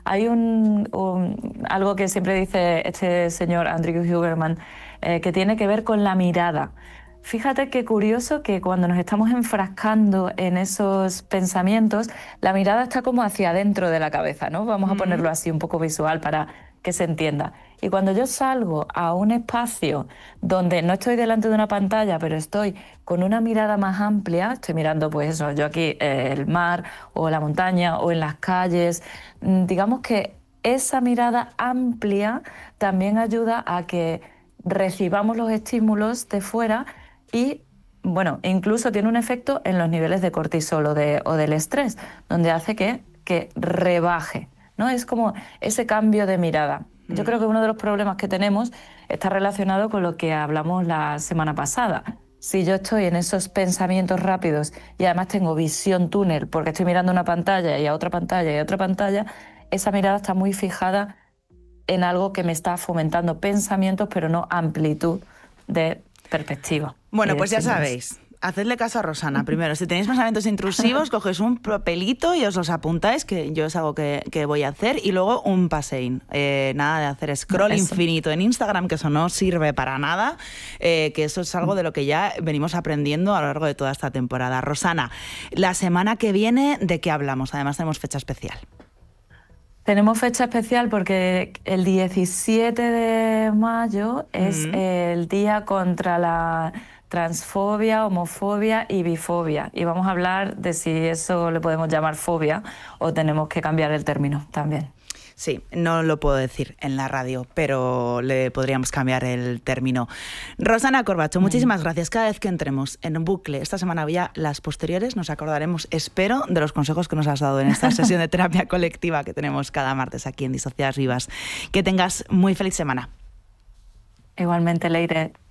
Hay algo que siempre dice este señor Andrew Huberman, que tiene que ver con la mirada. Fíjate qué curioso que cuando nos estamos enfrascando en esos pensamientos, la mirada está como hacia adentro de la cabeza, ¿no? Vamos a ponerlo así un poco visual para que se entienda. Y cuando yo salgo a un espacio donde no estoy delante de una pantalla, pero estoy con una mirada más amplia, estoy mirando pues eso, yo aquí el mar o la montaña o en las calles, digamos que esa mirada amplia también ayuda a que recibamos los estímulos de fuera y, bueno, incluso tiene un efecto en los niveles de cortisol o del estrés, donde hace que rebaje, ¿no? Es como ese cambio de mirada. Yo creo que uno de los problemas que tenemos está relacionado con lo que hablamos la semana pasada. Si yo estoy en esos pensamientos rápidos y además tengo visión túnel porque estoy mirando una pantalla y a otra pantalla y a otra pantalla, esa mirada está muy fijada en algo que me está fomentando pensamientos, pero no amplitud de perspectiva. Bueno, pues ya sabéis, hacedle caso a Rosana. Primero, si tenéis pensamientos intrusivos, cogéis un papelito y os los apuntáis, que yo es algo que voy a hacer, y luego un paseín. Nada de hacer scroll infinito en Instagram, que eso no sirve para nada, que eso es algo de lo que ya venimos aprendiendo a lo largo de toda esta temporada. Rosana, la semana que viene, ¿de qué hablamos? Además tenemos fecha especial. Tenemos fecha especial porque el 17 de mayo es el día contra la transfobia, homofobia y bifobia. Y vamos a hablar de si eso le podemos llamar fobia o tenemos que cambiar el término también. Sí, no lo puedo decir en la radio, pero le podríamos cambiar el término. Rosana Corbacho, muchísimas gracias. Cada vez que entremos en bucle, esta semana había las posteriores, nos acordaremos, espero, de los consejos que nos has dado en esta sesión de terapia colectiva que tenemos cada martes aquí en Disociadas Vivas. Que tengas muy feliz semana. Igualmente, Leire.